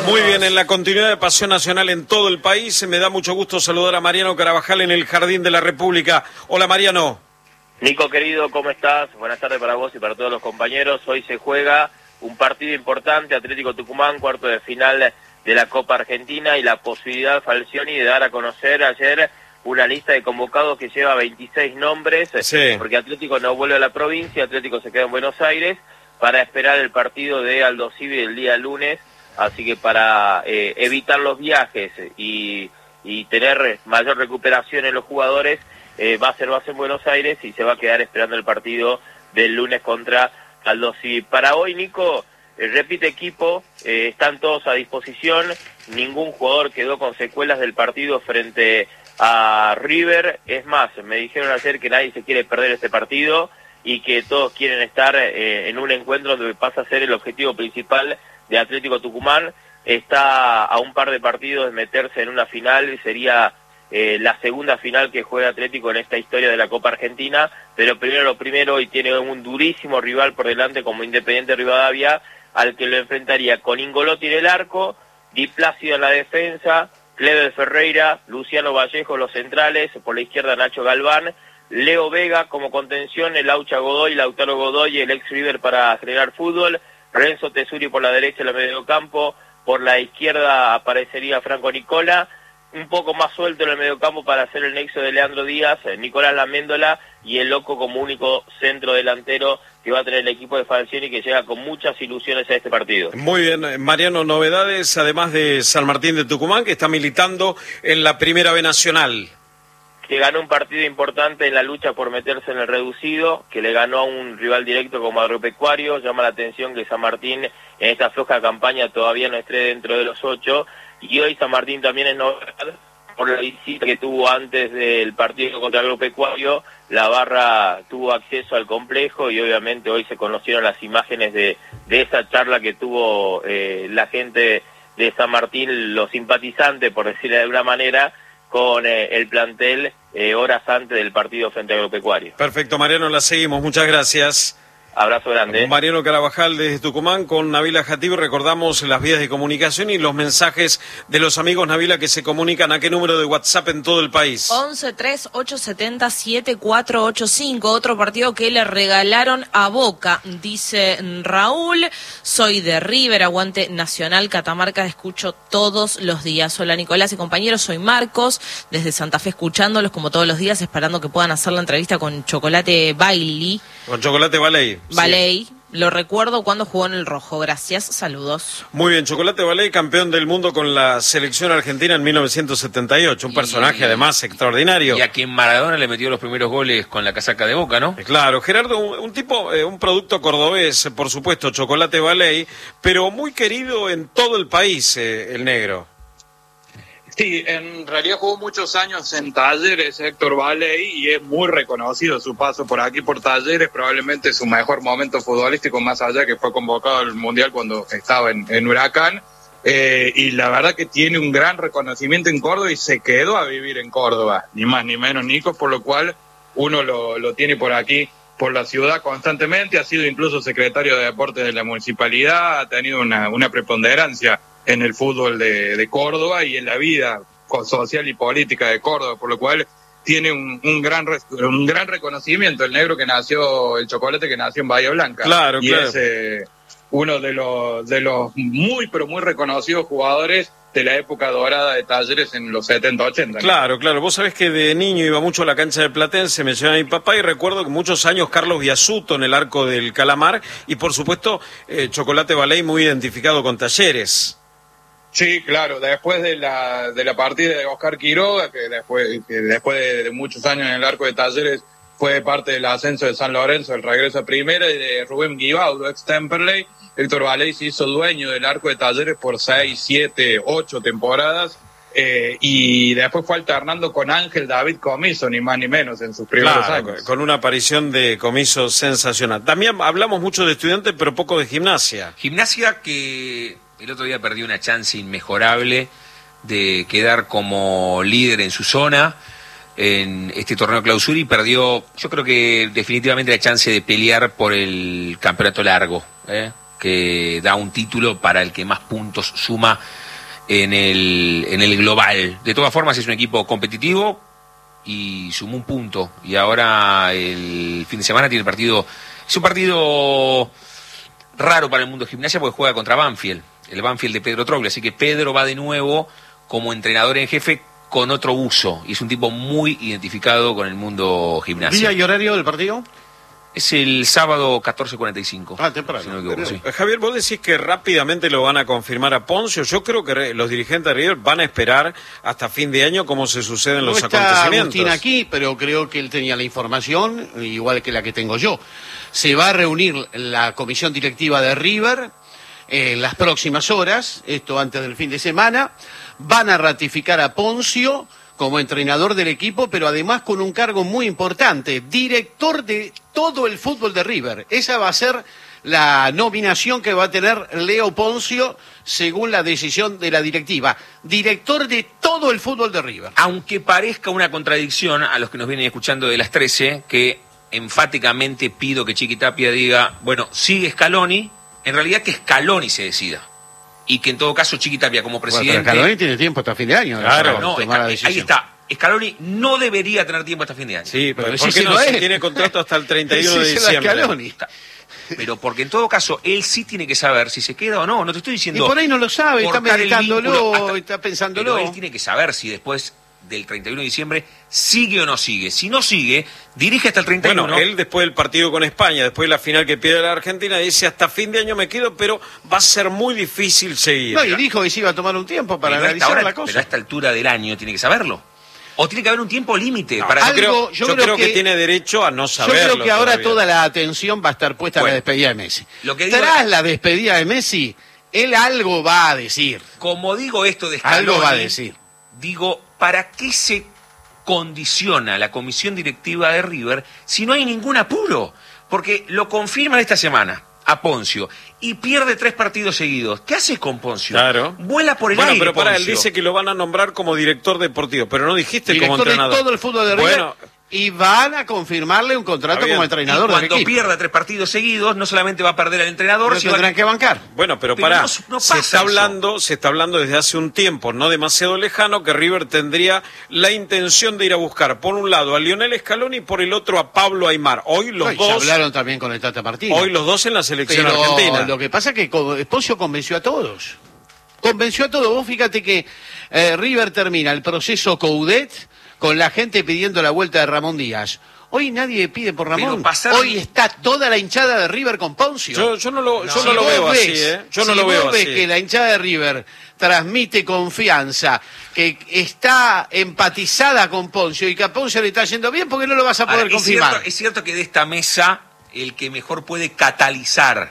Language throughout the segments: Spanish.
Muy bien, en la continuidad de Pasión Nacional en todo el país, me da mucho gusto saludar a Mariano Carabajal en el Jardín de la República. Hola, Mariano. Nico, querido, ¿cómo estás? Buenas tardes para vos y para todos los compañeros. Hoy se juega un partido importante, Atlético Tucumán, cuarto de final de la Copa Argentina, y la posibilidad, Falcioni, de dar a conocer ayer una lista de convocados que lleva 26 nombres, sí, porque Atlético no vuelve a la provincia, Atlético se queda en Buenos Aires para esperar el partido de Aldo Civi el día lunes. Así que para evitar los viajes y tener mayor recuperación en los jugadores, va a ser en Buenos Aires y se va a quedar esperando el partido del lunes contra Aldo Civi. Para hoy, Nico, repite equipo, están todos a disposición, ningún jugador quedó con secuelas del partido frente a River. Es más, me dijeron ayer que nadie se quiere perder este partido y que todos quieren estar en un encuentro donde pasa a ser el objetivo principal de Atlético Tucumán. Está a un par de partidos de meterse en una final, sería la segunda final que juega Atlético en esta historia de la Copa Argentina, pero primero lo primero, y tiene un durísimo rival por delante como Independiente Rivadavia, al que lo enfrentaría con Ingolotti en el arco, Di Plácido en la defensa, Cleber Ferreira, Luciano Vallejo los centrales, por la izquierda Nacho Galván, Leo Vega como contención, el Laucha Godoy, Lautaro Godoy, el ex River para generar fútbol, Renzo Tesuri por la derecha en el mediocampo, por la izquierda aparecería Franco Nicola, un poco más suelto en el mediocampo para hacer el nexo de Leandro Díaz, Nicolás Laméndola y el Loco como único centro delantero que va a tener el equipo de Falcioni, que llega con muchas ilusiones a este partido. Muy bien, Mariano, novedades además de San Martín de Tucumán, que está militando en la Primera B Nacional. Que ganó un partido importante en la lucha por meterse en el reducido, que le ganó a un rival directo como Agropecuario. Llama la atención que San Martín en esta floja campaña todavía no esté dentro de los 8, y hoy San Martín también es novedad por la visita que tuvo antes del partido contra Agropecuario. La barra tuvo acceso al complejo y obviamente hoy se conocieron las imágenes de esa charla que tuvo la gente de San Martín, los simpatizantes, por decirlo de alguna manera, con el plantel horas antes del partido frente a Agropecuario. Perfecto, Mariano, la seguimos, muchas gracias. Abrazo grande. Mariano Carabajal desde Tucumán con Nabila Jatib. Recordamos las vías de comunicación y los mensajes de los amigos, Nabila, que se comunican a qué número de WhatsApp en todo el país. 11-3870-7485. Otro partido que le regalaron a Boca, dice Raúl. Soy de River, aguante Nacional Catamarca, escucho todos los días. Hola Nicolás y compañeros, soy Marcos, desde Santa Fe escuchándolos como todos los días, esperando que puedan hacer la entrevista con Chocolate Bailey. Con Chocolate Baley. Baley, sí. Lo recuerdo cuando jugó en el Rojo. Gracias, saludos. Muy bien, Chocolate Baley, campeón del mundo con la selección argentina en 1978. Un personaje además extraordinario. Y a quien Maradona le metió los primeros goles con la casaca de Boca, ¿no? Claro, Gerardo, un tipo, un producto cordobés, por supuesto, Chocolate Baley, pero muy querido en todo el país, el negro. Sí, en realidad jugó muchos años en Talleres, Héctor Baley, y es muy reconocido su paso por aquí, por Talleres, probablemente su mejor momento futbolístico, más allá que fue convocado al Mundial cuando estaba en Huracán, y la verdad que tiene un gran reconocimiento en Córdoba y se quedó a vivir en Córdoba, ni más ni menos, Nico, por lo cual uno lo tiene por aquí, por la ciudad constantemente, ha sido incluso secretario de Deportes de la Municipalidad, ha tenido una preponderancia en el fútbol de Córdoba y en la vida social y política de Córdoba, por lo cual tiene un gran reconocimiento el negro que nació, el Chocolate que nació en Bahía Blanca. Claro, y claro. es uno de los muy, pero muy reconocidos jugadores de la época dorada de Talleres en los 70-80. Claro, claro. Vos sabés que de niño iba mucho a la cancha del Platense, me llevaba mi papá, y recuerdo que muchos años Carlos Biasuto en el arco del Calamar, y por supuesto Chocolate Baley muy identificado con Talleres. Sí, claro, después de la partida de Oscar Quiroga, que después de muchos años en el arco de Talleres fue parte del ascenso de San Lorenzo, el regreso a primera, y de Rubén Guibaudo, ex Temperley, Héctor Baley se hizo dueño del arco de Talleres por 6, 7, 8 temporadas, y después fue alternando con Ángel David Comiso, ni más ni menos, en sus primeros años. Con una aparición de Comiso sensacional. También hablamos mucho de Estudiantes, pero poco de Gimnasia. Gimnasia que el otro día perdió una chance inmejorable de quedar como líder en su zona en este torneo clausura, y perdió, yo creo que definitivamente, la chance de pelear por el campeonato largo. que da un título para el que más puntos suma en el global. De todas formas, es un equipo competitivo y sumó un punto. Y ahora el fin de semana tiene partido. Es un partido raro para el mundo de Gimnasia porque juega contra Banfield, el Banfield de Pedro Troglio. Así que Pedro va de nuevo como entrenador en jefe con otro uso. Y es un tipo muy identificado con el mundo Gimnasia. ¿Día y horario del partido? Es el sábado 14:45. Ah, temprano. Si no me equivoco, sí. Javier, vos decís que rápidamente lo van a confirmar a Poncio. Yo creo que los dirigentes de River van a esperar hasta fin de año como se suceden los acontecimientos. No está Agustín aquí, pero creo que él tenía la información, igual que la que tengo yo. Se va a reunir la comisión directiva de River en las próximas horas, esto antes del fin de semana. Van a ratificar a Poncio como entrenador del equipo, pero además con un cargo muy importante, director de todo el fútbol de River. Esa va a ser la nominación que va a tener Leo Poncio según la decisión de la directiva. Director de todo el fútbol de River. Aunque parezca una contradicción a los que nos vienen escuchando de las 13, que enfáticamente pido que Chiqui Tapia diga, bueno, sigue Scaloni, en realidad que Scaloni se decida. Y que en todo caso Chiqui Tapia como presidente... Bueno, pero Scaloni tiene tiempo hasta fin de año. Claro, no, ahí está. Scaloni no debería tener tiempo hasta fin de año. Sí, pero sí, ¿por qué sí no? lo Si es. tiene contrato hasta el 31 de diciembre. Scaloni. Pero porque en todo caso él sí tiene que saber si se queda o no. No te estoy diciendo... Y por ahí no lo sabe, está cortar el meditándolo, vínculo está pensándolo. Pero él tiene que saber si después del 31 de diciembre sigue o no sigue. Si no sigue, dirige hasta el 31. Bueno, él después del partido con España, después de la final que pierde la Argentina, dice hasta fin de año me quedo, pero va a ser muy difícil seguir. No, y dijo que se iba a tomar un tiempo para Pero analizar la cosa. Pero a esta altura del año tiene que saberlo. O tiene que haber un tiempo límite. No, para yo creo que tiene derecho a no saberlo. Yo creo que ahora todavía. toda la atención va a estar puesta en la despedida de Messi. Lo que digo... Tras la despedida de Messi, él algo va a decir. Como digo esto de Scaloni, Algo va a decir. Digo, ¿para qué se condiciona la comisión directiva de River si no hay ningún apuro? Porque lo confirman esta semana a Poncio y pierde 3 partidos seguidos. ¿Qué haces con Poncio? Claro. Vuela por el bueno, aire, pero para él Poncio. dice que lo van a nombrar como director deportivo, pero no dijiste Director como entrenador. de todo el fútbol de River. Bueno, Y van a confirmarle un contrato como entrenador y del cuando equipo. pierda 3 partidos seguidos, no solamente va a perder al entrenador, Lo sino tendrán que bancar. bueno, pero Pero pará, no se pasa está eso. se está hablando desde hace un tiempo, no demasiado lejano, que River tendría la intención de ir a buscar, por un lado, a Lionel Scaloni y por el otro a Pablo Aimar. Hoy los Y se dos, hablaron también con el Tata Martino. hoy los dos en la selección Pero argentina. lo que pasa es que Poncio convenció a todos. Convenció a todos. Vos fíjate que River termina el proceso Coudet con la gente pidiendo la vuelta de Ramón Díaz. Hoy nadie pide por Ramón. Hoy está toda la hinchada de River con Poncio. Yo no lo Si veo vos así, ves- ¿eh? Yo no si lo veo vos ves así. que la hinchada de River transmite confianza, que está empatizada con Poncio y que a Poncio le está yendo bien, ¿por qué no lo vas a poder Ahora, confirmar? es cierto que de esta mesa el que mejor puede catalizar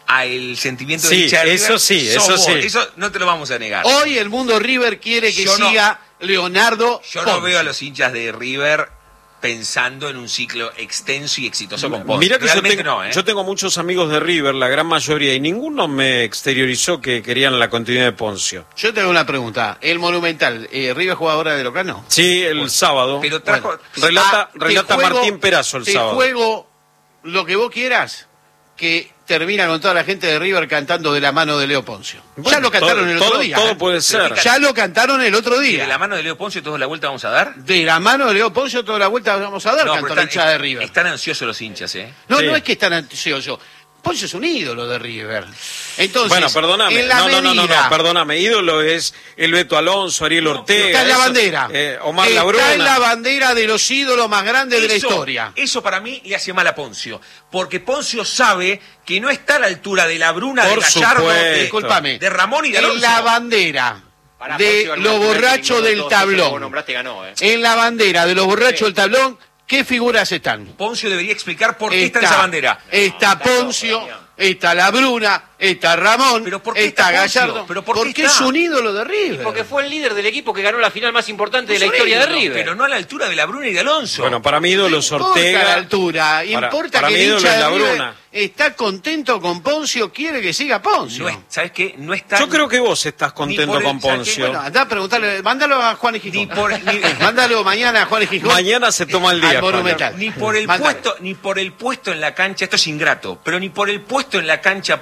al sentimiento de Sí, hincha de eso River sí, sos eso vos. sí. Eso no te lo vamos a negar. Hoy el mundo River quiere que Yo no- siga Leonardo Yo Poncio. no veo a los hinchas de River pensando en un ciclo extenso y exitoso con Poncio. Mira que Realmente no, ¿eh? yo tengo muchos amigos de River, la gran mayoría, y ninguno me exteriorizó que querían la continuidad de Poncio. Yo tengo una pregunta. El Monumental, ¿River juega ahora de local? No. Sí, el sábado. Pero trajo... Relata te juego- Martín Perazo el te sábado. juego lo que vos quieras, que termina con toda la gente de River cantando de la mano de Leo Poncio. Ya Bueno, lo cantaron todo- el otro todo- día. todo ¿eh? puede ser. Ya lo cantaron el otro ¿Y día. de la mano de Leo Poncio todos la vuelta vamos a dar? De la mano de Leo Poncio toda la vuelta vamos a dar, No, cantó pero la hinchada de River. están ansiosos los hinchas, ¿eh? No, Sí. no es que están ansiosos. Poncio es un ídolo de River. Entonces, Bueno, perdóname. en la No, medida- perdóname. Ídolo es el Beto Alonso, Ariel Ortega. Está en la eso, bandera. Omar Está Labruna. en la bandera de los ídolos más grandes de la historia. Eso para mí le hace mal a Poncio. Porque Poncio sabe que no está a la altura de la Bruna, de Por Gallardo, supuesto. Discúlpame. de Ramón y de Alonso. En la bandera de los borrachos del tablón. En la bandera de los borrachos del tablón, ¿qué figuras están? Poncio debería explicar por qué está en esa bandera. Está Poncio, está la Bruna, está Ramón, ¿Pero por qué está está Poncio? Gallardo. ¿Pero por qué porque está? es un ídolo de River. Porque fue el líder del equipo que ganó la final más importante de la Es un historia de ídolo, River. Pero no a la altura de la Bruna y de Alonso. Bueno, para mí ídolo es No importa Ortega. la altura, importa para que mí el ídolo hincha es de la River Bruna. está contento con Poncio, quiere que siga Poncio. No es- ¿Sabes qué? No está... Yo creo que vos estás Ni contento por el- con ¿sabes qué? Poncio. Bueno, andá a preguntarle, mándalo a Juan y Ni Gijón. por, ni, Mándalo mañana a Juan y Gijón. Mañana se toma el día, Al Juan. Monumental. ni por el Mándalo. puesto, ni por el puesto en la cancha, esto es ingrato, pero ni por el puesto en la cancha Poncio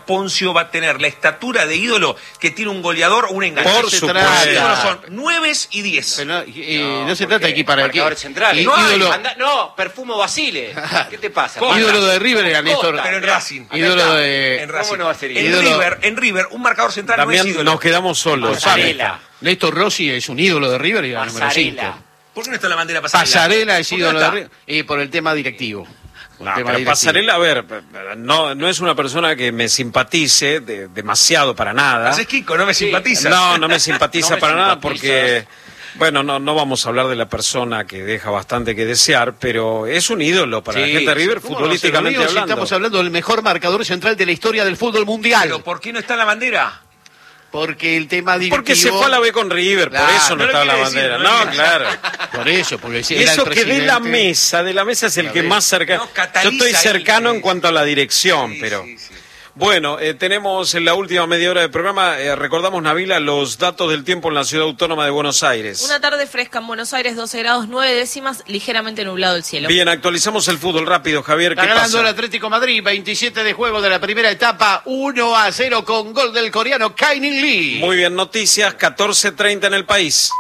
partido va a tener la estatura de ídolo que tiene un goleador o un enganchador. Por supuesto. Los ídolos son 9 y 10. Pero no se trata aquí para marcador central. No, Perfumo Basile. ¿Qué te pasa? Ídolo de River era Néstor. Pero en Racing. Ídolo de... En Racing. ¿Cómo no va a ser En River, un marcador central También no es ídolo. nos quedamos solos. Pasarela. Néstor Rossi es un ídolo de River y era número 5. Pasarela. ¿Por qué no está la bandera pasarela? Pasarela es ¿Por qué ídolo no de está? River. Y por el tema directivo. No, pero Pasarela, a ver, no es una persona que me simpatice demasiado para nada. Haces Kiko, no me simpatiza. No me simpatiza No me para nada simpatizas. porque, bueno, no vamos a hablar de la persona que deja bastante que desear, pero es un ídolo para la gente de River, ¿Cómo futbolísticamente no se lo digo si hablando. estamos hablando del mejor marcador central de la historia del fútbol mundial. Pero ¿por qué no está la bandera? Porque el tema directivo... Porque se fue a la B con River, Claro, por eso no no lo estaba la quiere decir, bandera. no lo No, quiere claro. Por eso, porque si Y era el eso que presidente... de la mesa es el que más cercano. No, cataliza Yo estoy cercano ahí, en cuanto a la dirección, Sí, pero... sí, sí. Bueno, tenemos en la última media hora del programa, recordamos, Nabila, los datos del tiempo en la Ciudad Autónoma de Buenos Aires. Una tarde fresca en Buenos Aires, 12 grados 9 décimas, ligeramente nublado el cielo. Bien, actualizamos el fútbol rápido, Javier, ¿qué Está ganando pasa? el Atlético Madrid, 27 de juego de la primera etapa, 1-0 con gol del coreano Kang-in Lee. Muy bien, noticias, 14:30 en el país.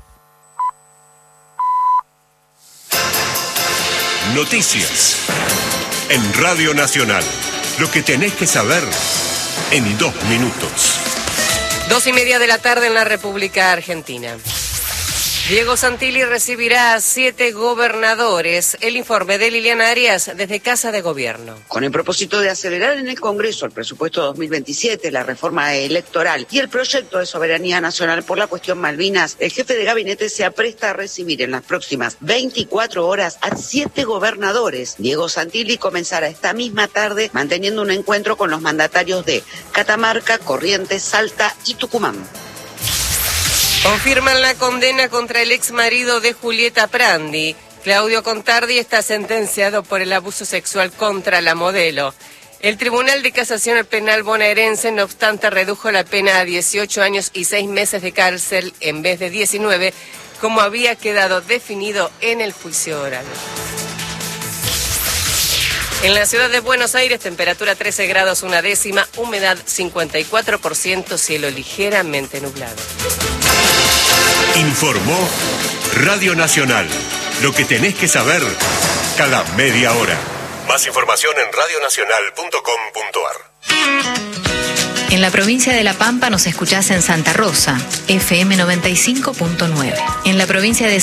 Noticias. En Radio Nacional. Lo que tenés que saber en 2 minutos. 2:30 de la tarde en la República Argentina. Diego Santilli recibirá a 7 gobernadores. El informe de Liliana Arias desde Casa de Gobierno. Con el propósito de acelerar en el Congreso el presupuesto 2027, la reforma electoral y el proyecto de soberanía nacional por la cuestión Malvinas, el jefe de gabinete se apresta a recibir en las próximas 24 horas a 7 gobernadores. Diego Santilli comenzará esta misma tarde manteniendo un encuentro con los mandatarios de Catamarca, Corrientes, Salta y Tucumán. Confirman la condena contra el exmarido de Julieta Prandi. Claudio Contardi está sentenciado por el abuso sexual contra la modelo. El Tribunal de Casación Penal bonaerense, no obstante, redujo la pena a 18 años y 6 meses de cárcel en vez de 19, como había quedado definido en el juicio oral. En la ciudad de Buenos Aires, temperatura 13 grados 1 décima, humedad 54%, cielo ligeramente nublado. Informó Radio Nacional. Lo que tenés que saber cada media hora. Más información en radionacional.com.ar. En la provincia de La Pampa nos escuchás en Santa Rosa, FM 95.9. En la provincia de